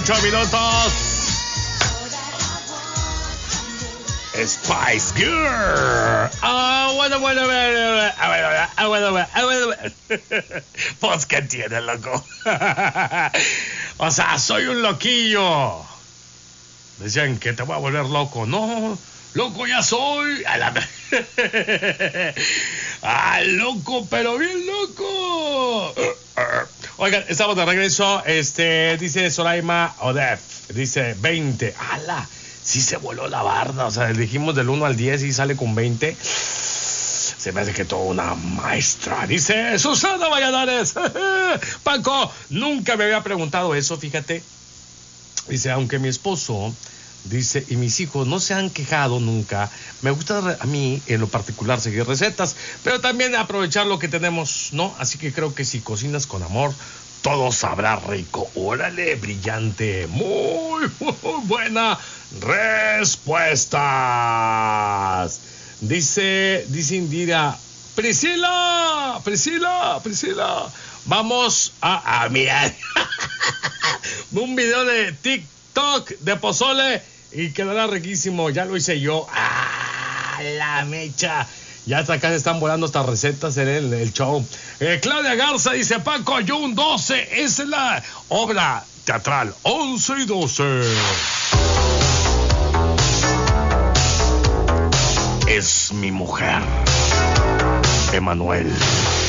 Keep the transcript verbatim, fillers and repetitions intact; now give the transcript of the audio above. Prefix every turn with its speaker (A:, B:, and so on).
A: ocho minutos. Spice Girl. Ah, bueno, bueno, bueno, ah, bueno, ah, bueno, ah, bueno, bueno. Pues, ¿qué tiene, loco? O sea, soy un loquillo. Decían que te voy a volver loco. No, loco ya soy. A la... ah, loco, pero bien loco. Oigan, estamos de regreso. Este, dice Soraima Odef. Dice veinte. ¡Hala! Sí se voló la barda. O sea, dijimos del uno al diez y sale con veinte. Se me hace que toda una maestra. Dice Susana Valladares. Paco, nunca me había preguntado eso, fíjate. Dice, aunque mi esposo, dice, y mis hijos no se han quejado nunca, me gusta a mí, en lo particular, seguir recetas, pero también aprovechar lo que tenemos, ¿no? Así que creo que si cocinas con amor, todo sabrá rico. Órale, brillante. Muy, muy buena respuestas. Dice, dice Indira, Priscila, Priscila, Priscila. Vamos a, a mirar un video de TikTok de pozole y quedará riquísimo. Ya lo hice yo. ¡Ah, la mecha! Ya hasta acá se están volando estas recetas en el, el show. Eh, Claudia Garza dice, Paco, yo un doce. Es la obra teatral once y doce. Es mi mujer, Emanuel.